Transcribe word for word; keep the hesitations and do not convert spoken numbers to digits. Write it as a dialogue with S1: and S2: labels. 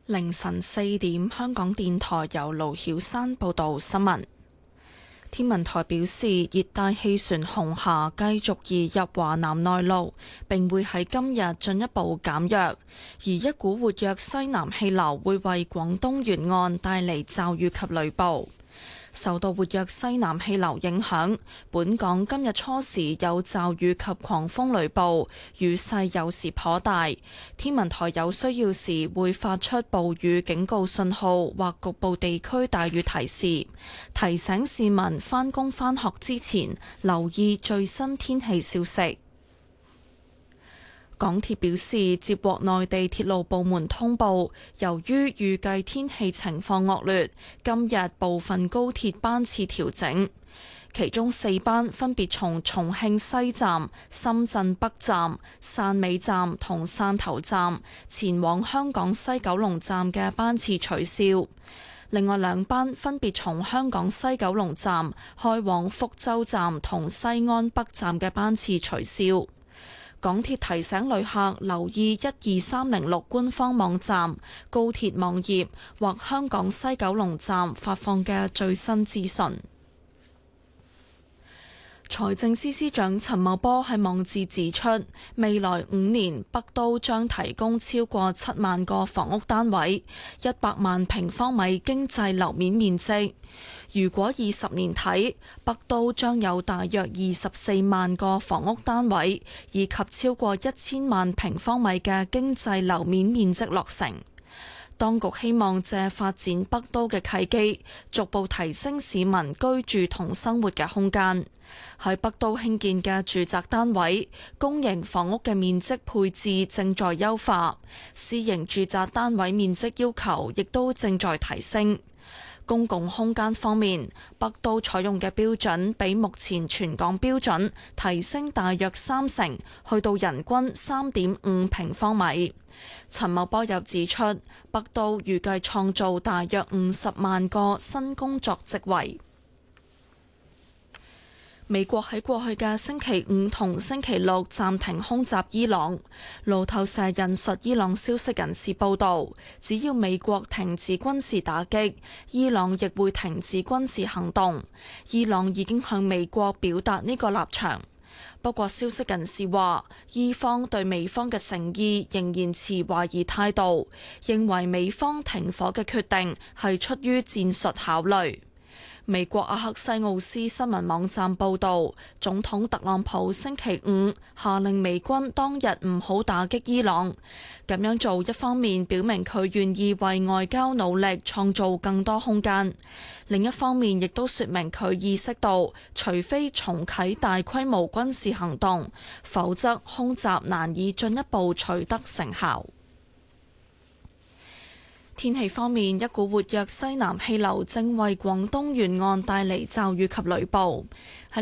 S1: 凌晨四點，香港電台由盧曉山報道新聞。天文台表示，熱帶氣旋紅霞繼續移入華南內陸，並會喺今日進一步減弱，而一股活躍西南氣流會為廣東沿岸帶嚟驟雨及雷暴。受到活躍西南氣流影響，本港今日初時有驟雨及狂風雷暴，雨勢有時頗大。天文台有需要時會發出暴雨警告信號或局部地區大雨提示，提醒市民返工返學之前留意最新天氣消息。港鐵表示，接獲內地鐵路部門通報，由於預計天氣情況惡劣，今日部分高鐵班次調整，其中四班分別從重慶西站、深圳北站、汕尾站同汕頭站前往香港西九龍站嘅班次取消，另外兩班分別從香港西九龍站開往福州站同西安北站嘅班次取消。港鐵提醒旅客留意一二三零六官方網站、高鐵網頁或香港西九龍站發放嘅最新資訊。財政司司長陳茂波喺網誌指出，未來五年北都將提供超過七萬個房屋單位，一百萬平方米經濟樓面面積。如果以十年睇，北都將有大約二十四萬個房屋單位，以及超過一千萬平方米嘅經濟樓面面積落成。當局希望借發展北都嘅契機，逐步提升市民居住同生活嘅空間。喺北都興建嘅住宅單位，公營房屋嘅面積配置正在優化，私營住宅單位面積要求亦都正在提升。公共空間方面，北都採用嘅標準比目前全港標準提升大約三成，去到人均三點五平方米。陳茂波又指出，北都預計創造大約五十萬個新工作職位。美國喺過去嘅星期五同星期六暫停空襲伊朗。路透社引述伊朗消息人士報道，只要美國停止軍事打擊，伊朗亦會停止軍事行動。伊朗已經向美國表達呢個立場。不過消息人士話，伊方對美方嘅誠意仍然持懷疑態度，認為美方停火嘅決定係出於戰術考慮。美國阿克西奧斯新聞網站報導，總統特朗普星期五下令美軍當日唔好打擊伊朗。咁樣做一方面表明佢願意為外交努力創造更多空間，另一方面亦都說明佢意識到，除非重啟大規模軍事行動，否則空襲難以進一步取得成效。天氣方面，一股活躍西南氣流正為廣東沿岸帶嚟驟雨及雷暴。